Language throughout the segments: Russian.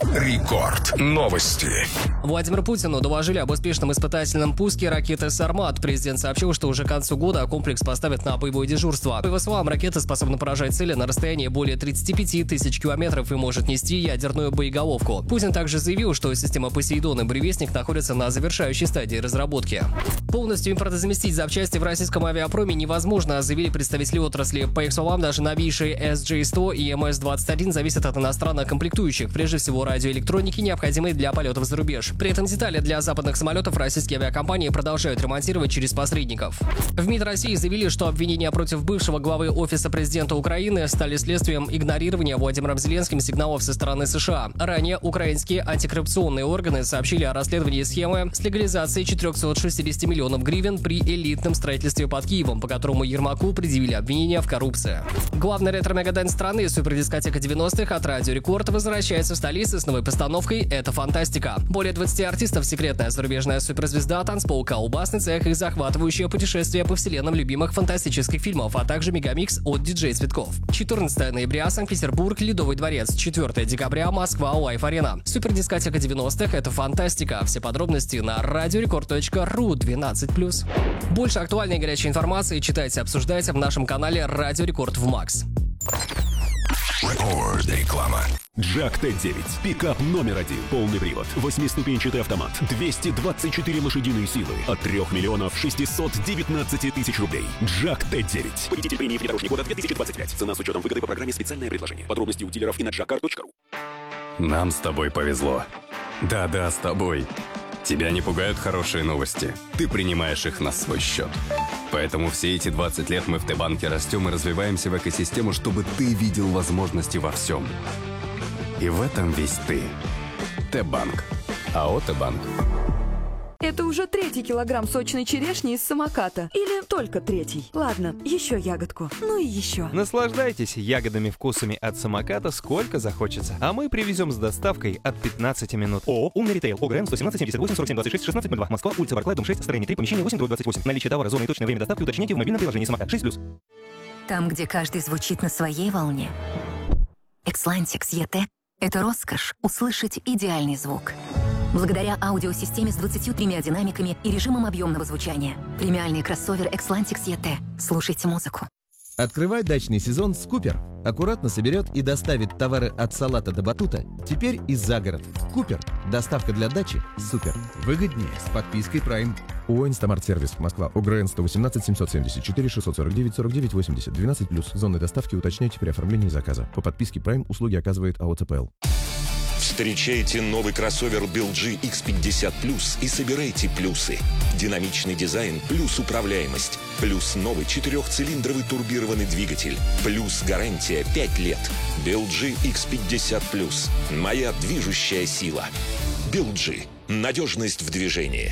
Рекорд. Новости. Владимиру Путину доложили об успешном испытательном пуске ракеты «Сармат». Президент сообщил, что уже к концу года комплекс поставят на боевое дежурство. По его словам, ракета способна поражать цели на расстоянии более 35 тысяч километров и может нести ядерную боеголовку. Путин также заявил, что система «Посейдон» и «Буревестник» находятся на завершающей стадии разработки. Полностью импортозаместить запчасти в российском авиапроме невозможно, заявили представители отрасли. По их словам, даже новейшие SJ-100 и MS-21 зависят от иностранных комплектующих, прежде всего радиоэлектроники, необходимой для полетов за рубеж. При этом детали для западных самолетов российские авиакомпании продолжают ремонтировать через посредников. В МИД России заявили, что обвинения против бывшего главы Офиса президента Украины стали следствием игнорирования Владимиром Зеленским сигналов со стороны США. Ранее украинские антикоррупционные органы сообщили о расследовании схемы с легализацией 460 миллионов гривен при элитном строительстве под Киевом, по которому Ермаку предъявили обвинения в коррупции. Главный ретро-мегадэнс страны, супердискотека 90-х от Радио Рекорд, возвращается в столицу с новой постановкой «Это фантастика». Более 20 артистов, секретная зарубежная суперзвезда, танцпол, колбасный цех и захватывающее путешествие по вселенным любимых фантастических фильмов, а также мегамикс от диджей Цветков. 14 ноября Санкт-Петербург, Ледовый дворец. 4 декабря Москва, Лайф-арена. Супердискотека 90-х «Это фантастика». Все подробности на radiorecord.ru 12+. Больше актуальной и горячей информации читайте, обсуждайте в нашем канале Радио Рекорд в Макс. Реклама. Джак Т9. Пикап номер один. Полный привод. 8-ступенчатый автомат. 224 лошадиные силы. От 3 миллионов 619 тысяч рублей. Джак Т9. Победитель премии «Внедорожник года» 2025. Цена с учетом выгоды по программе «Специальное предложение». Подробности у дилеров и на jackcar.ru. Нам с тобой повезло. Да-да, с тобой. Тебя не пугают хорошие новости. Ты принимаешь их на свой счет. Поэтому все эти 20 лет мы в Т-банке растем и развиваемся в экосистему, чтобы ты видел возможности во всем. И в этом весь ты. Т-банк. АО «Т-банк». Это уже 3-й килограмм сочной черешни из самоката. Или только 3-й. Ладно, еще ягодку. Ну и еще. Наслаждайтесь ягодными вкусами от самоката сколько захочется. А мы привезем с доставкой от 15 минут. ООО «Умный ритейл». ОГРН 117 78 47 26 16 02. Москва, улица Барклай, дом 6, строение 3, помещение 8, 28. Наличие товара, зона и точное время доставки уточните в мобильном приложении «Самокат» 6+. Там, где каждый звучит на своей волне. Xlantix ET — это роскошь услышать идеальный звук. Благодаря аудиосистеме с 23 динамиками и режимом объемного звучания. Премиальный кроссовер Xlantix ET. Слушайте музыку. Открывай дачный сезон с Купер. Аккуратно соберет и доставит товары от салата до батута. Теперь и за город. Купер. Доставка для дачи. Супер. Выгоднее с подпиской Prime. ООО «Инстамарт-сервис». Москва. ОГРН 118 774 649 49 80. 12+. Зоны доставки уточняйте при оформлении заказа. По подписке Prime услуги оказывает АО «ЦПЛ». Встречайте новый кроссовер BLG X50 Plus и собирайте плюсы. Динамичный дизайн плюс управляемость. Плюс новый 4-цилиндровый турбированный двигатель. Плюс гарантия 5 лет. BLG X50 Plus. Моя движущая сила. BLG. Надежность в движении.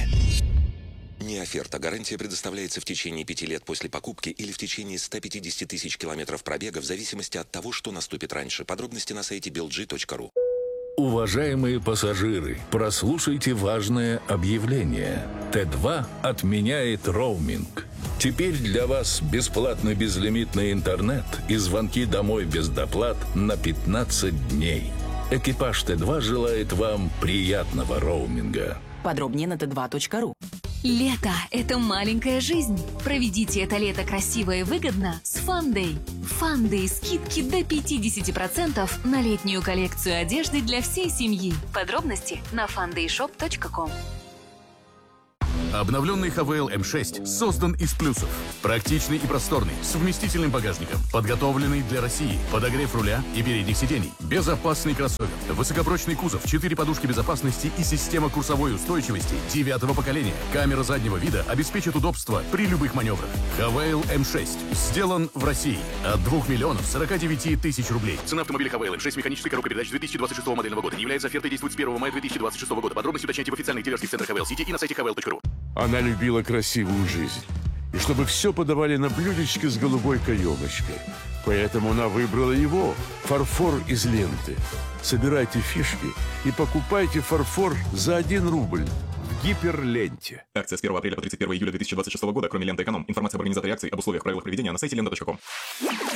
Не оферта. Гарантия предоставляется в течение 5 лет после покупки или в течение 150 тысяч километров пробега в зависимости от того, что наступит раньше. Подробности на сайте blg.ru. Уважаемые пассажиры, прослушайте важное объявление. Т2 отменяет роуминг. Теперь для вас бесплатный безлимитный интернет и звонки домой без доплат на 15 дней. Экипаж Т2 желает вам приятного роуминга. Подробнее на t2.ru. Лето – это маленькая жизнь. Проведите это лето красиво и выгодно с Фандэй. Фандэй – скидки до 50% на летнюю коллекцию одежды для всей семьи. Подробности на fandayshop.com. Обновленный Havail M6 создан из плюсов. Практичный и просторный, с вместительным багажником, подготовленный для России, подогрев руля и передних сидений, безопасный кроссовер, высокопрочный кузов, 4 подушки безопасности и система курсовой устойчивости 9-го поколения. Камера заднего вида обеспечит удобство при любых маневрах. Havail M6 сделан в России от 2 миллионов 49 тысяч рублей. Цена автомобиля Havail M6 механической коробкой передач 2026 модельного года. Не является офертой, действует с 1 мая 2026 года. Подробности уточняйте в официальных дилерских центрах Havail City и на сайте havail.ru. Она любила красивую жизнь. И чтобы все подавали на блюдечке с голубой каемочкой. Поэтому она выбрала его. Фарфор из ленты. Собирайте фишки и покупайте фарфор за 1 рубль. В Гиперленте. Акция с 1 апреля по 31 июля 2026 года. Кроме ленты «Эконом». Информация об организаторе акции, об условиях, правилах проведения на сайте lenta.com.